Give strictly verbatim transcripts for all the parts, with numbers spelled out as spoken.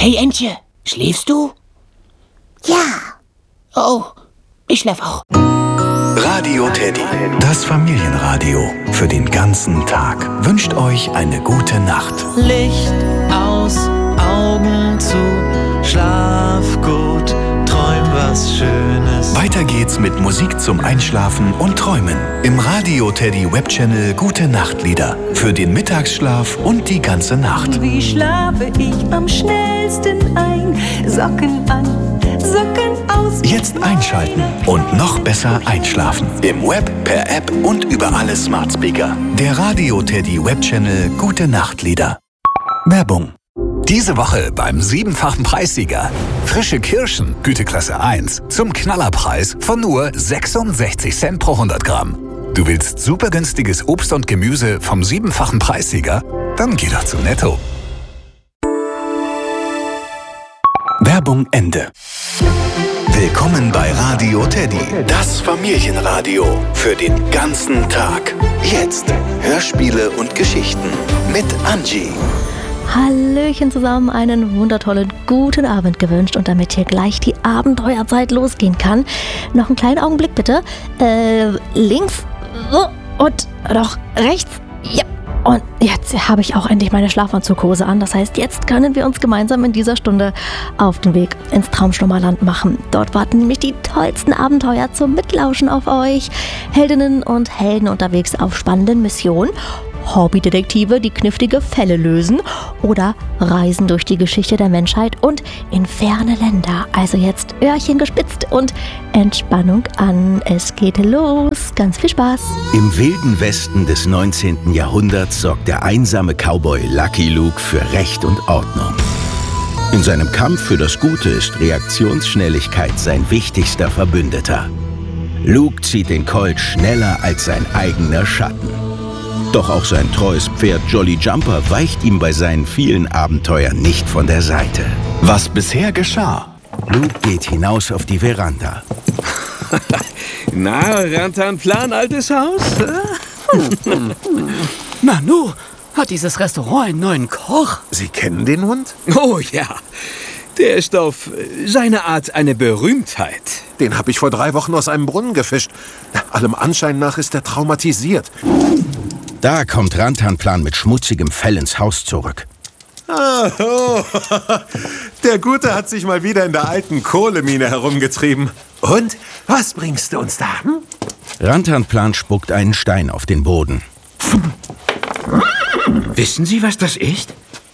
Hey Entje, schläfst du? Ja. Oh, ich schlaf auch. Radio Teddy, das Familienradio für den ganzen Tag, wünscht euch eine gute Nacht. Licht aus, Augen zu, schlaf gut, träum was Schönes. Weiter geht's mit Musik zum Einschlafen und Träumen im Radio Teddy Webchannel Gute Nachtlieder für den Mittagsschlaf und die ganze Nacht. Wie schlafe ich am schnellsten ein? Socken an, Socken aus. Jetzt einschalten und noch besser einschlafen. Im Web, per App und über alle Smart Speaker. Der Radio Teddy Webchannel Gute Nachtlieder. Werbung. Diese Woche beim siebenfachen Preissieger. Frische Kirschen, Güteklasse eins, zum Knallerpreis von nur sechsundsechzig Cent pro hundert Gramm. Du willst super günstiges Obst und Gemüse vom siebenfachen Preissieger? Dann geh doch zu Netto. Werbung Ende. Willkommen bei Radio Teddy, das Familienradio für den ganzen Tag. Jetzt Hörspiele und Geschichten mit Angie. Hallöchen zusammen, einen wundertollen guten Abend gewünscht und damit hier gleich die Abenteuerzeit losgehen kann. Noch einen kleinen Augenblick bitte. Äh, links so, und noch rechts. Ja. Und jetzt habe ich auch endlich meine Schlafanzughose an. Das heißt, jetzt können wir uns gemeinsam in dieser Stunde auf den Weg ins Traumschlummerland machen. Dort warten nämlich die tollsten Abenteuer zum Mitlauschen auf euch. Heldinnen und Helden unterwegs auf spannenden Missionen. Hobbydetektive, die knifflige Fälle lösen oder reisen durch die Geschichte der Menschheit und in ferne Länder. Also jetzt Öhrchen gespitzt und Entspannung an. Es geht los. Ganz viel Spaß. Im wilden Westen des neunzehnten Jahrhunderts sorgt der einsame Cowboy Lucky Luke für Recht und Ordnung. In seinem Kampf für das Gute ist Reaktionsschnelligkeit sein wichtigster Verbündeter. Luke zieht den Colt schneller als sein eigener Schatten. Doch auch sein treues Pferd Jolly Jumper weicht ihm bei seinen vielen Abenteuern nicht von der Seite. Was bisher geschah? Luke geht hinaus auf die Veranda. Na, Rantanplan, altes Haus? Nanu, hat dieses Restaurant einen neuen Koch? Sie kennen den Hund? Oh ja, der ist auf seine Art eine Berühmtheit. Den habe ich vor drei Wochen aus einem Brunnen gefischt. Allem Anschein nach ist er traumatisiert. Da kommt Rantanplan mit schmutzigem Fell ins Haus zurück. Ah, oh. Der Gute hat sich mal wieder in der alten Kohlemine herumgetrieben. Und, was bringst du uns da? Hm? Rantanplan spuckt einen Stein auf den Boden. Wissen Sie, was das ist?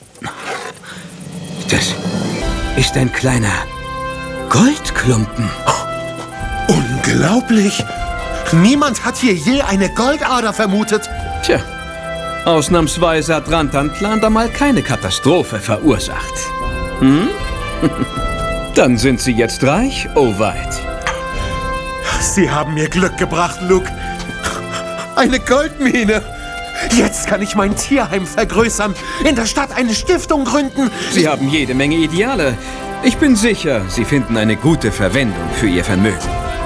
Das ist ein kleiner Goldklumpen. Oh, unglaublich! Niemand hat hier je eine Goldader vermutet. Tja, ausnahmsweise hat Rantanplan da mal keine Katastrophe verursacht. Hm? Dann sind Sie jetzt reich, Oweit. Sie haben mir Glück gebracht, Luke. Eine Goldmine. Jetzt kann ich mein Tierheim vergrößern, in der Stadt eine Stiftung gründen. Sie haben jede Menge Ideale. Ich bin sicher, Sie finden eine gute Verwendung für Ihr Vermögen.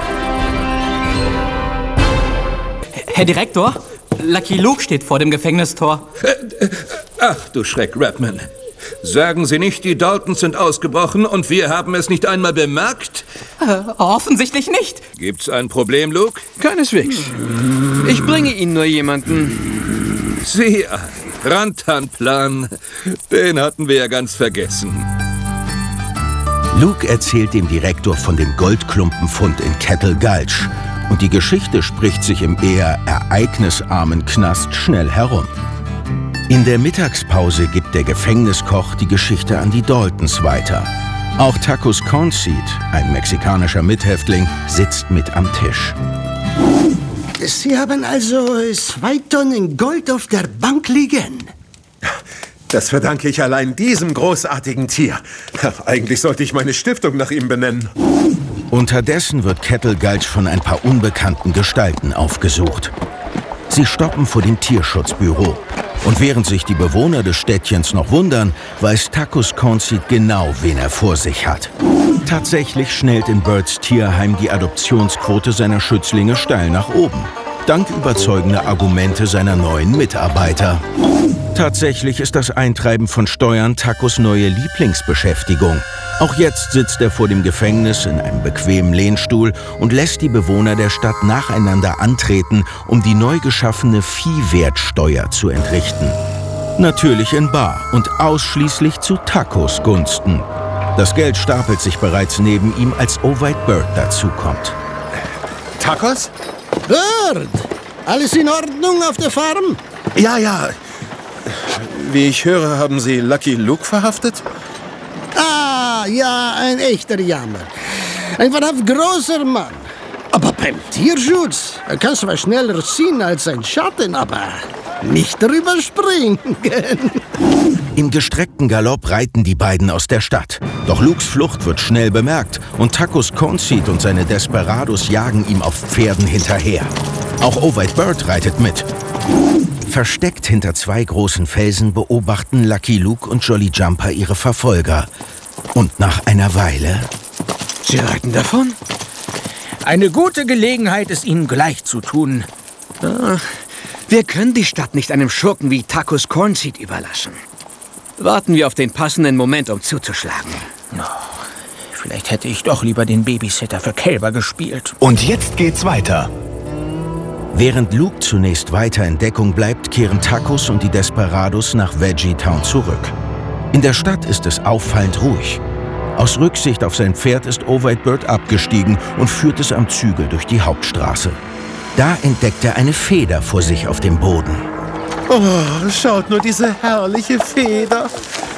Herr Direktor, Lucky Luke steht vor dem Gefängnistor. Äh, äh, ach du Schreck, Redman. Sagen Sie nicht, die Daltons sind ausgebrochen und wir haben es nicht einmal bemerkt? Äh, offensichtlich nicht. Gibt's ein Problem, Luke? Keineswegs. Ich bringe Ihnen nur jemanden. Sieh an, Rantanplan. Den hatten wir ja ganz vergessen. Luke erzählt dem Direktor von dem Goldklumpenfund in Kettle Gulch. Und die Geschichte spricht sich im eher ereignisarmen Knast schnell herum. In der Mittagspause gibt der Gefängniskoch die Geschichte an die Daltons weiter. Auch Tacos Cornseed, ein mexikanischer Mithäftling, sitzt mit am Tisch. Sie haben also zwei Tonnen Gold auf der Bank liegen? Das verdanke ich allein diesem großartigen Tier. Eigentlich sollte ich meine Stiftung nach ihm benennen. Unterdessen wird Kettle Gulch von ein paar unbekannten Gestalten aufgesucht. Sie stoppen vor dem Tierschutzbüro. Und während sich die Bewohner des Städtchens noch wundern, weiß Tacos Cornseed genau, wen er vor sich hat. Tatsächlich schnellt in Birds Tierheim die Adoptionsquote seiner Schützlinge steil nach oben. Dank überzeugender Argumente seiner neuen Mitarbeiter. Tatsächlich ist das Eintreiben von Steuern Tacos neue Lieblingsbeschäftigung. Auch jetzt sitzt er vor dem Gefängnis in einem bequemen Lehnstuhl und lässt die Bewohner der Stadt nacheinander antreten, um die neu geschaffene Viehwertsteuer zu entrichten. Natürlich in bar und ausschließlich zu Tacos Gunsten. Das Geld stapelt sich bereits neben ihm, als Ovide Bird dazukommt. Tacos? Bird! Alles in Ordnung auf der Farm? Ja, ja. Wie ich höre, haben Sie Lucky Luke verhaftet? Ah, ja, ein echter Jammer. Ein wahrhaft großer Mann. Aber beim Tierschutz, er kann zwar schneller ziehen als sein Schatten, aber nicht drüber springen. Im gestreckten Galopp reiten die beiden aus der Stadt. Doch Lukes Flucht wird schnell bemerkt und Tacos Cornseed und seine Desperados jagen ihm auf Pferden hinterher. Auch Ovide Bird reitet mit. Versteckt hinter zwei großen Felsen beobachten Lucky Luke und Jolly Jumper ihre Verfolger. Und nach einer Weile... Sie reiten davon? Eine gute Gelegenheit, es ihnen gleich zu tun. Ah, wir können die Stadt nicht einem Schurken wie Tacos Cornseed überlassen. Warten wir auf den passenden Moment, um zuzuschlagen. Oh, vielleicht hätte ich doch lieber den Babysitter für Kälber gespielt. Und jetzt geht's weiter. Während Luke zunächst weiter in Deckung bleibt, kehren Tacos und die Desperados nach Veggie Town zurück. In der Stadt ist es auffallend ruhig. Aus Rücksicht auf sein Pferd ist Ovide Bird abgestiegen und führt es am Zügel durch die Hauptstraße. Da entdeckt er eine Feder vor sich auf dem Boden. Oh, schaut nur diese herrliche Feder.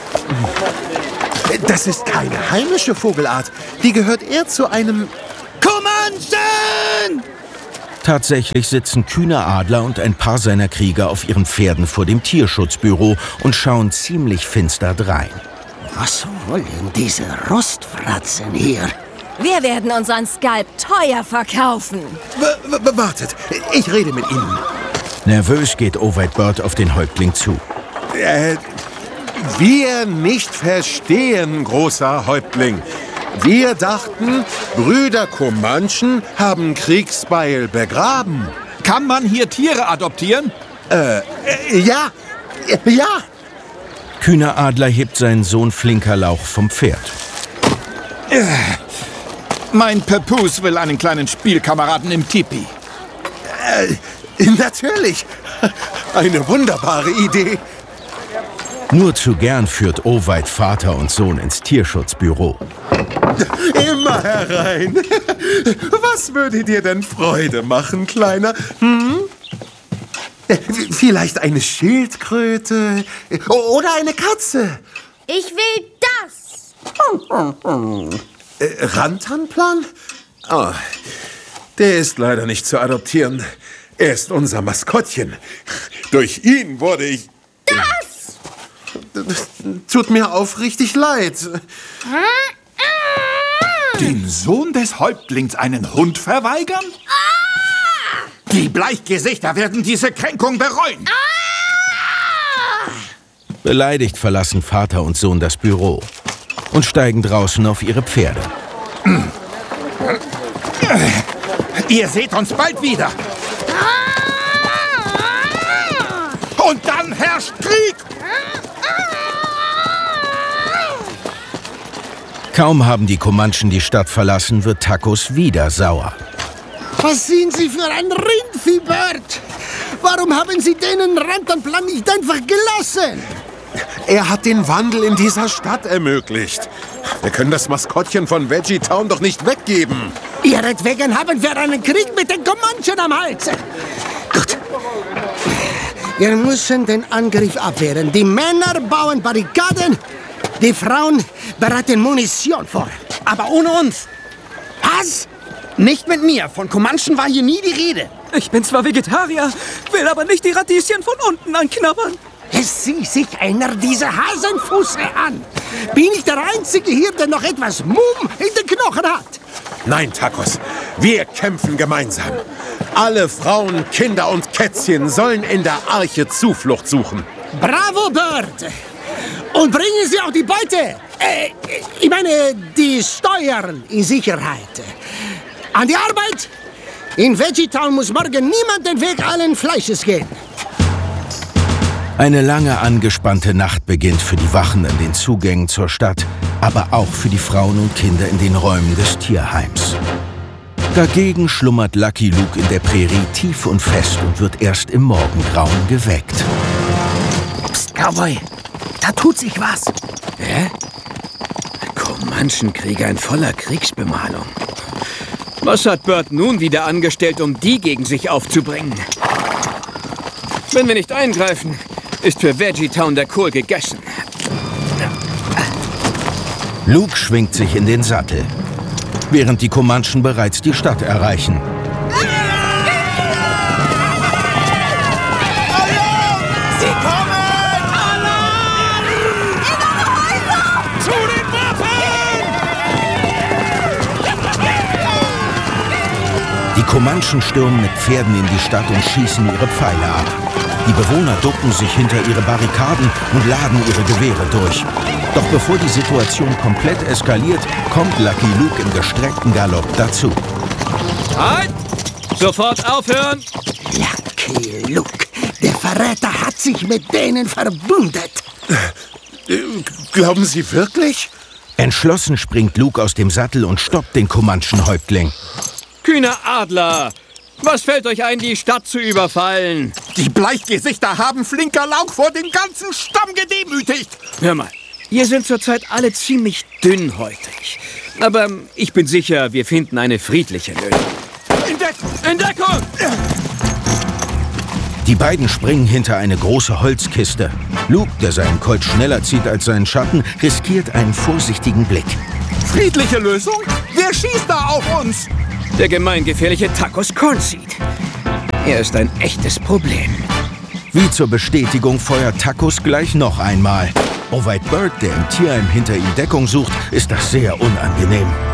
Das ist keine heimische Vogelart. Die gehört eher zu einem... Comanchen! Tatsächlich sitzen kühne Adler und ein paar seiner Krieger auf ihren Pferden vor dem Tierschutzbüro und schauen ziemlich finster drein. Was wollen diese Rostfratzen hier? Wir werden unseren Skalp teuer verkaufen. W w wartet, ich rede mit Ihnen. Nervös geht Ovide Bird auf den Häuptling zu. Äh, wir nicht verstehen, großer Häuptling. Wir dachten, Brüder Comanchen haben Kriegsbeil begraben. Kann man hier Tiere adoptieren? Äh, äh ja, äh, ja. Kühner Adler hebt seinen Sohn Flinkerlauch vom Pferd. Äh, mein Papoose will einen kleinen Spielkameraden im Tipi. Äh, natürlich. Eine wunderbare Idee. Nur zu gern führt Ovide Vater und Sohn ins Tierschutzbüro. Immer herein. Was würde dir denn Freude machen, Kleiner? Hm? Vielleicht eine Schildkröte oder eine Katze. Ich will das. Äh, Rantanplan? Oh, der ist leider nicht zu adoptieren. Er ist unser Maskottchen. Durch ihn wurde ich... Das! Tut mir aufrichtig leid. Den Sohn des Häuptlings einen Hund verweigern? Ah! Die Bleichgesichter werden diese Kränkung bereuen. Ah! Beleidigt verlassen Vater und Sohn das Büro und steigen draußen auf ihre Pferde. Ihr seht uns bald wieder. Und dann herrscht Krieg. Kaum haben die Comanchen die Stadt verlassen, wird Tacos wieder sauer. Was sind Sie für ein Rindvieh, Bird? Warum haben Sie den Rantanplan nicht einfach gelassen? Er hat den Wandel in dieser Stadt ermöglicht. Wir können das Maskottchen von Veggie Town doch nicht weggeben. Ihretwegen haben wir einen Krieg mit den Comanchen am Hals. Gut. Wir müssen den Angriff abwehren. Die Männer bauen Barrikaden, die Frauen bereiten Munition vor. Aber ohne uns. Was? Nicht mit mir. Von Comanchen war hier nie die Rede. Ich bin zwar Vegetarier, will aber nicht die Radieschen von unten anknabbern. Sieh sich einer dieser Hasenfüße an. Bin ich der Einzige hier, der noch etwas Mumm in den Knochen hat? Nein, Tacos. Wir kämpfen gemeinsam. Alle Frauen, Kinder und Kätzchen sollen in der Arche Zuflucht suchen. Bravo, Bird! Und bringen Sie auch die Beute, äh, ich meine, die Steuern in Sicherheit. An die Arbeit! In Veggie Town muss morgen niemand den Weg allen Fleisches gehen. Eine lange angespannte Nacht beginnt für die Wachen an den Zugängen zur Stadt, aber auch für die Frauen und Kinder in den Räumen des Tierheims. Dagegen schlummert Lucky Luke in der Prärie tief und fest und wird erst im Morgengrauen geweckt. Psst, Cowboy, da tut sich was. Hä? Comanchen-Krieger in voller Kriegsbemalung. Was hat Bert nun wieder angestellt, um die gegen sich aufzubringen? Wenn wir nicht eingreifen, ist für Veggie Town der Kohl gegessen. Luke schwingt sich in den Sattel, während die Comanchen bereits die Stadt erreichen. Sie kommen! Alarm! Innere Häuser! Zu den Waffen! Die Comanchen stürmen mit Pferden in die Stadt und schießen ihre Pfeile ab. Die Bewohner ducken sich hinter ihre Barrikaden und laden ihre Gewehre durch. Doch bevor die Situation komplett eskaliert, kommt Lucky Luke im gestreckten Galopp dazu. Halt! Sofort aufhören! Lucky Luke, der Verräter hat sich mit denen verbündet. Glauben Sie wirklich? Entschlossen springt Luke aus dem Sattel und stoppt den Comanchen-Häuptling. Kühner Adler! Was fällt euch ein, die Stadt zu überfallen? Die Bleichgesichter haben Flinker Lauk vor den ganzen Stamm gedemütigt. Hör mal, ihr sind zurzeit alle ziemlich dünnhäutig. Aber ich bin sicher, wir finden eine friedliche Lösung. In Deckung! In Deckung! Die beiden springen hinter eine große Holzkiste. Luke, der seinen Colt schneller zieht als seinen Schatten, riskiert einen vorsichtigen Blick. Friedliche Lösung? Wer schießt da auf uns? Der gemeingefährliche Tacos Cornseed. Er ist ein echtes Problem. Wie zur Bestätigung feuert Tacos gleich noch einmal. Oh, weit Bert, der im Tierheim hinter ihm Deckung sucht, ist das sehr unangenehm.